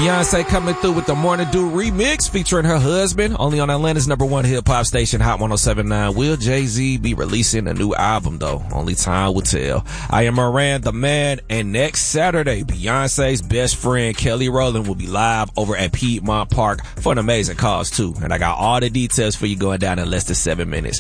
Beyonce coming through with the Morning Dew remix featuring her husband, only on Atlanta's #1 hip-hop station, Hot 107.9. Will Jay-Z be releasing a new album, though? Only time will tell. I am Moran, the man, and next Saturday, Beyonce's best friend, Kelly Rowland, will be live over at Piedmont Park for an amazing cause, too. And I got all the details for you going down in less than 7 minutes.